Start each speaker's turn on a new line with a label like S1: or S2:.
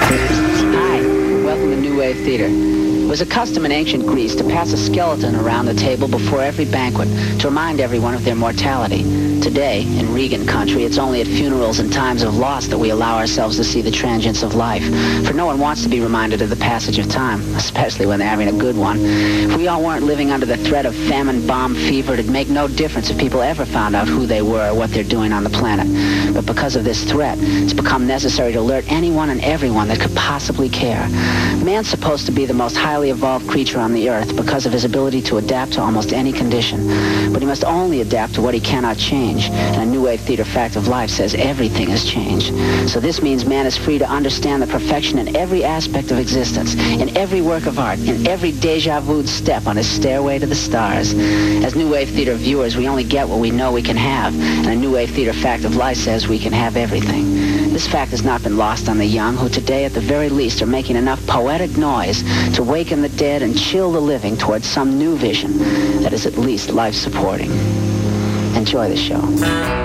S1: Hi, welcome to New Wave Theater. It was a custom in ancient Greece to pass a skeleton around the table before every banquet to remind everyone of their mortality. Today, in Regan country, it's only at funerals and times of loss that we allow ourselves to see the transience of life. For no one wants to be reminded of the passage of time, especially when they're having a good one. If we all weren't living under the threat of famine, bomb, fever, it'd make no difference if people ever found out who they were or what they're doing on the planet. But because of this threat, it's become necessary to alert anyone and everyone that could possibly care. Man's supposed to be the most highly evolved creature on the earth because of his ability to adapt to almost any condition. But he must only adapt to what he cannot change. And a New Wave Theater fact of life says everything has changed. So this means man is free to understand the perfection in every aspect of existence, in every work of art, in every deja vu step on his stairway to the stars. As New Wave Theater viewers, we only get what we know we can have. And a New Wave Theater fact of life says we can have everything. This fact has not been lost on the young, who today at the very least are making enough poetic noise to waken the dead and chill the living towards some new vision that is at least life-supporting. Enjoy the show.